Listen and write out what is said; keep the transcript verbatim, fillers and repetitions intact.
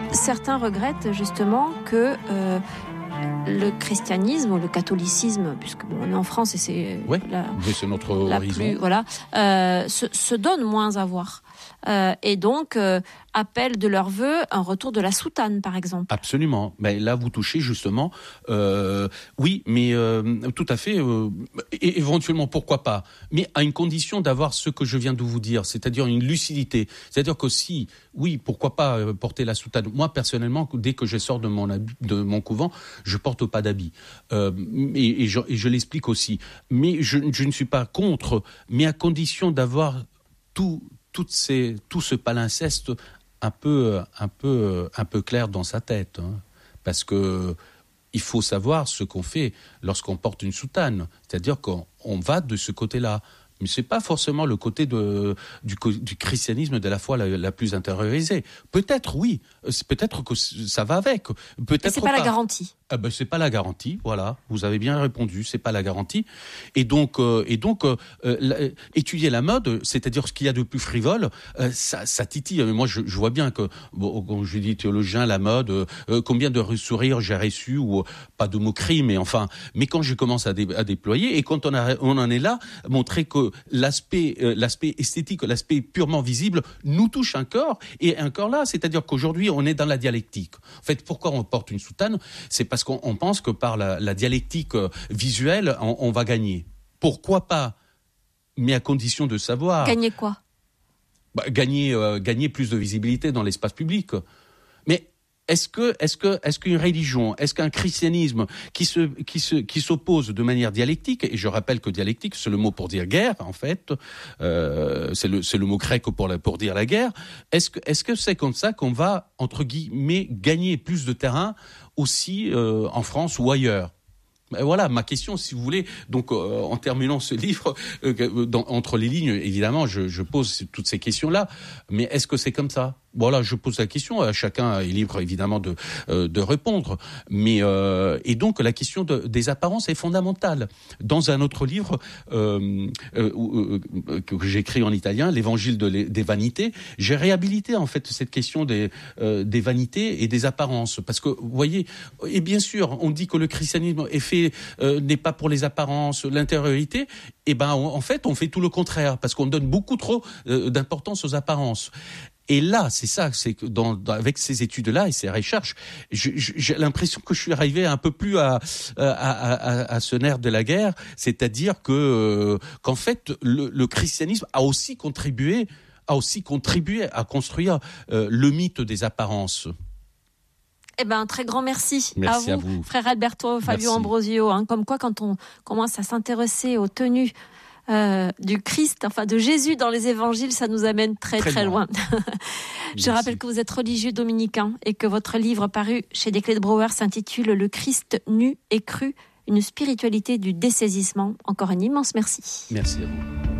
Certains regrettent justement que euh, le christianisme ou le catholicisme, puisque bon, on est en France et c'est, ouais, la, c'est notre la horizon. plus, voilà, euh, se, se donne moins à voir. Euh, et donc euh, appellent de leur vœu un retour de la soutane, par exemple. Absolument. Mais là, vous touchez justement. Euh, oui, mais euh, tout à fait. Euh, et éventuellement, pourquoi pas. Mais à une condition d'avoir ce que je viens de vous dire, c'est-à-dire une lucidité. C'est-à-dire que si, oui, pourquoi pas euh, porter la soutane. Moi, personnellement, dès que je sors de mon habit, de mon couvent, je porte pas d'habit. Euh, et, et, je, et je l'explique aussi. Mais je, je ne suis pas contre, mais à condition d'avoir tout. Toutes ces, tout ce palimpseste un peu, un peu, un peu clair dans sa tête, hein, parce que il faut savoir ce qu'on fait lorsqu'on porte une soutane, c'est-à-dire qu'on on va de ce côté-là. Mais c'est pas forcément le côté de, du, du christianisme de la foi la, la plus intériorisée. Peut-être oui, peut-être que ça va avec. Peut-être Mais c'est pas, pas la garantie. Ah ben c'est pas la garantie, voilà. Vous avez bien répondu, c'est pas la garantie. Et donc, euh, et donc, euh, la, étudier la mode, c'est-à-dire ce qu'il y a de plus frivole, euh, ça, ça titille. Moi, je, je vois bien que, bon, quand je dis théologien, la mode, euh, combien de sourires j'ai reçus ou euh, pas de moquerie, mais enfin, mais quand je commence à, dé, à déployer et quand on, a, on en est là, montrer que l'aspect, euh, l'aspect esthétique, l'aspect purement visible, nous touche un corps et un corps là, c'est-à-dire qu'aujourd'hui, on est dans la dialectique. En fait, pourquoi on porte une soutane ? C'est parce qu'on on pense que par la, la dialectique euh, visuelle, on, on va gagner. Pourquoi pas ? Mais à condition de savoir. Gagner quoi ? Bah, gagner, euh, gagner plus de visibilité dans l'espace public. Mais est-ce que, est-ce que, est-ce qu'une religion, est-ce qu'un christianisme qui se, qui se, qui s'oppose de manière dialectique, et je rappelle que dialectique, c'est le mot pour dire guerre, en fait, euh, c'est le, c'est le mot grec pour la, pour dire la guerre. Est-ce que, est-ce que c'est comme ça qu'on va, entre guillemets, gagner plus de terrain aussi euh, en France ou ailleurs ? Voilà ma question, si vous voulez. Donc, euh, en terminant ce livre, euh, dans, entre les lignes, évidemment, je, je pose toutes ces questions-là. Mais est-ce que c'est comme ça ? Voilà, je pose la question. Chacun est libre, évidemment, de euh, de répondre. Mais euh, et donc, la question de, des apparences est fondamentale. Dans un autre livre euh, euh, euh, que j'ai écrit en italien, l'Évangile de, des vanités, j'ai réhabilité en fait cette question des euh, des vanités et des apparences. Parce que, vous voyez, et bien sûr, on dit que le christianisme est fait euh, n'est pas pour les apparences, l'intériorité. Et ben, on, en fait, on fait tout le contraire parce qu'on donne beaucoup trop euh, d'importance aux apparences. Et là, c'est ça, c'est que dans, dans, avec ces études-là et ces recherches, je, je, j'ai l'impression que je suis arrivé un peu plus à, à, à, à ce nerf de la guerre, c'est-à-dire que euh, qu'en fait, le, le christianisme a aussi contribué, a aussi contribué à construire euh, le mythe des apparences. Eh ben, un très grand merci, merci à, vous, à vous, frère Alberto, Fabio merci. Ambrosio. Hein, comme quoi, quand on commence à s'intéresser aux tenues Euh, du Christ, enfin de Jésus dans les évangiles, ça nous amène très très, très loin. loin. Je rappelle que vous êtes religieux dominicain et que votre livre paru chez Desclés de Brouwer s'intitule Le Christ nu et cru, une spiritualité du dessaisissement. Encore un immense merci. Merci à vous.